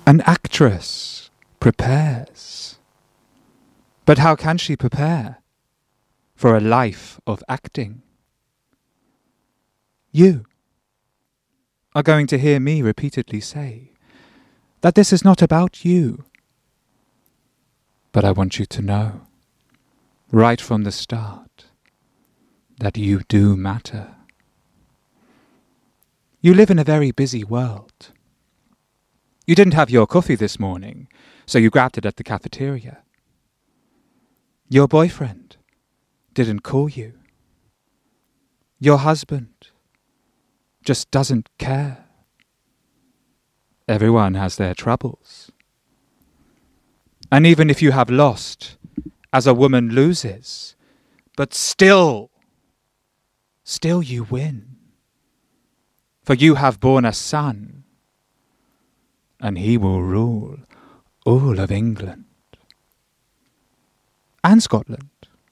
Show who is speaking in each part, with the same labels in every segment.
Speaker 1: An actress prepares. But how can she prepare for a life of acting? You are going to hear me repeatedly say that this is not about you. But I want you to know, right from the start, that you do matter. You live in a very busy world. You didn't have your coffee this morning, so you grabbed it at the cafeteria. Your boyfriend didn't call you. Your husband just doesn't care. Everyone has their troubles. And even if you have lost, as a woman loses, but still you win. For you have borne a son, and he will rule all of England and Scotland.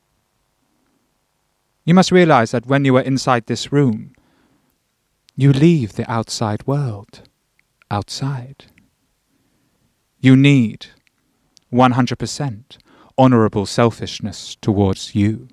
Speaker 1: You must realize that when you are inside this room, you leave the outside world outside. You need 100% honourable selfishness towards you.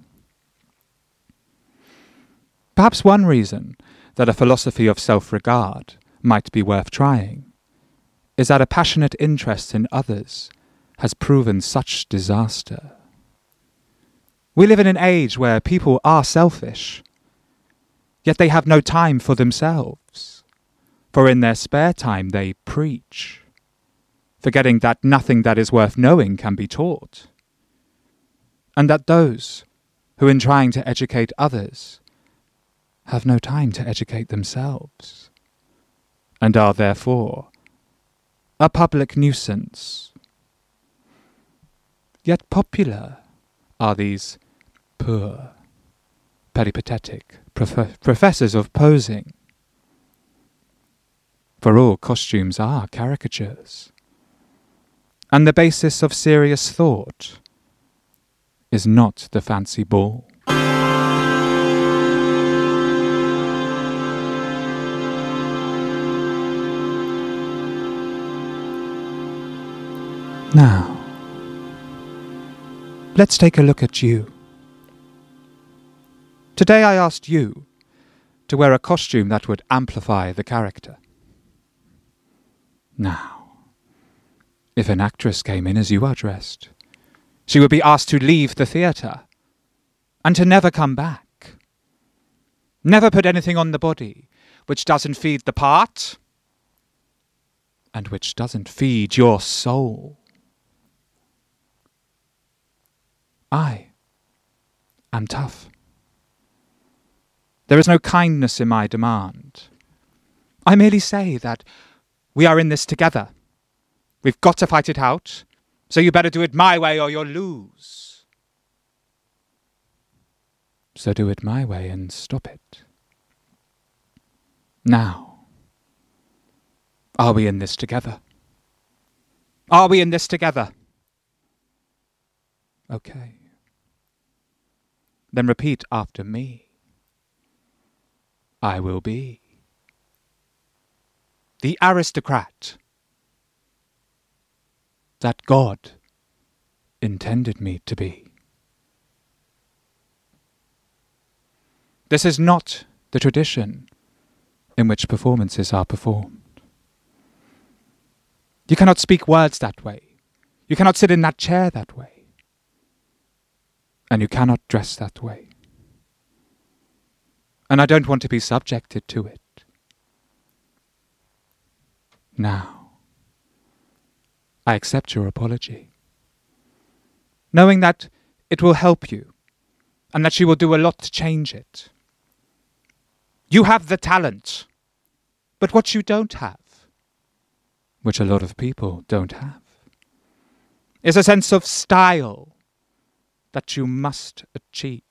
Speaker 1: Perhaps one reason that a philosophy of self-regard might be worth trying is that a passionate interest in others has proven such disaster. We live in an age where people are selfish, yet they have no time for themselves, for in their spare time they preach, forgetting that nothing that is worth knowing can be taught, and that those who in trying to educate others have no time to educate themselves, and are therefore a public nuisance. Yet popular are these poor, peripatetic professors of posing. For all costumes are caricatures, and the basis of serious thought is not the fancy ball. Now, let's take a look at you. Today I asked you to wear a costume that would amplify the character. Now, if an actress came in as you are dressed, she would be asked to leave the theatre and to never come back. Never put anything on the body which doesn't feed the part and which doesn't feed your soul. I am tough. There is no kindness in my demand. I merely say that we are in this together. We've got to fight it out, so you better do it my way or you'll lose. So do it my way and stop it. Now, are we in this together? Are we in this together? Okay. Then repeat after me. I will be the aristocrat that God intended me to be. This is not the tradition in which performances are performed. You cannot speak words that way. You cannot sit in that chair that way. And you cannot dress that way. And I don't want to be subjected to it. Now, I accept your apology, knowing that it will help you and that you will do a lot to change it. You have the talent, but what you don't have, which a lot of people don't have, is a sense of style that you must achieve.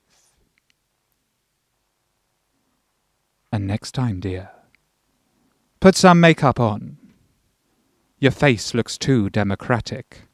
Speaker 1: And next time, dear, put some makeup on. Your face looks too democratic.